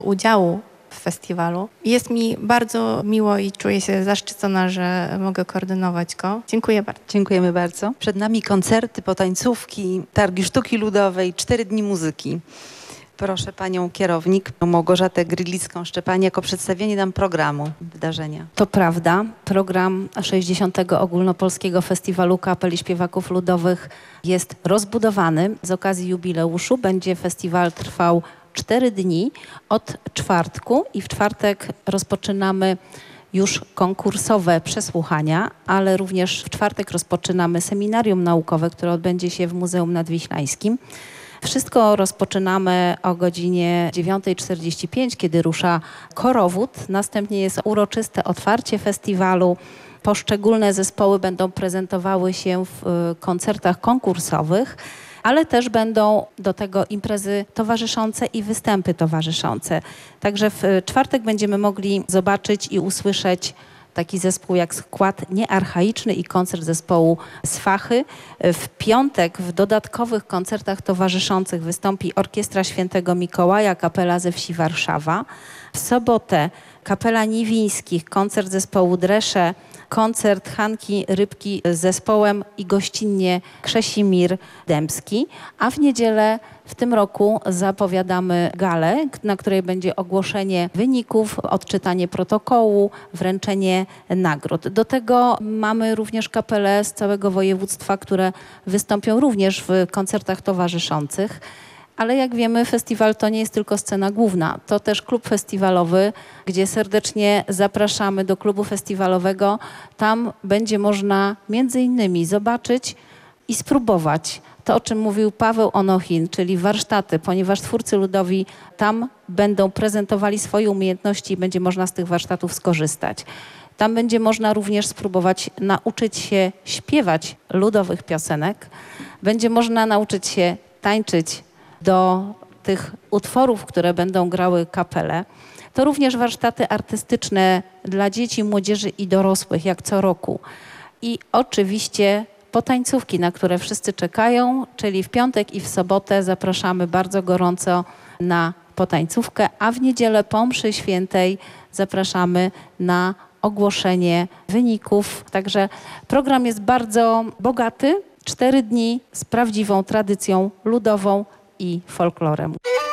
udziału w festiwalu. Jest mi bardzo miło i czuję się zaszczycona, że mogę koordynować go. Dziękuję bardzo. Dziękujemy bardzo. Przed nami koncerty, potańcówki, targi sztuki ludowej, 4 dni muzyki. Proszę panią kierownik Małgorzatę Grylicką-Szczepan jako przedstawienie nam programu wydarzenia. To prawda. Program 60. Ogólnopolskiego Festiwalu Kapel i Śpiewaków Ludowych jest rozbudowany. Z okazji jubileuszu będzie festiwal trwał 4 dni od czwartku i w czwartek rozpoczynamy już konkursowe przesłuchania, ale również w czwartek rozpoczynamy seminarium naukowe, które odbędzie się w Muzeum Nadwiślańskim. Wszystko rozpoczynamy o godzinie 9:45, kiedy rusza korowód. Następnie jest uroczyste otwarcie festiwalu. Poszczególne zespoły będą prezentowały się w koncertach konkursowych, ale też będą do tego imprezy towarzyszące i występy towarzyszące. Także w czwartek będziemy mogli zobaczyć i usłyszeć taki zespół jak Skład Niearchaiczny i koncert zespołu Sfachy. W piątek w dodatkowych koncertach towarzyszących wystąpi Orkiestra Świętego Mikołaja, kapela ze wsi Warszawa. W sobotę kapela Niwińskich, koncert zespołu Dresze, koncert Hanki Rybki z zespołem i gościnnie Krzesimir Dębski, a w niedzielę w tym roku zapowiadamy galę, na której będzie ogłoszenie wyników, odczytanie protokołu, wręczenie nagród. Do tego mamy również kapele z całego województwa, które wystąpią również w koncertach towarzyszących. Ale jak wiemy, festiwal to nie jest tylko scena główna, to też klub festiwalowy, gdzie serdecznie zapraszamy do klubu festiwalowego. Tam będzie można między innymi zobaczyć i spróbować to, o czym mówił Paweł Onochin, czyli warsztaty, ponieważ twórcy ludowi tam będą prezentowali swoje umiejętności i będzie można z tych warsztatów skorzystać. Tam będzie można również spróbować nauczyć się śpiewać ludowych piosenek. Będzie można nauczyć się tańczyć do tych utworów, które będą grały kapele. To również warsztaty artystyczne dla dzieci, młodzieży i dorosłych, jak co roku. I oczywiście potańcówki, na które wszyscy czekają, czyli w piątek i w sobotę zapraszamy bardzo gorąco na potańcówkę, a w niedzielę po mszy świętej zapraszamy na ogłoszenie wyników. Także program jest bardzo bogaty. 4 dni z prawdziwą tradycją ludową i folklorem.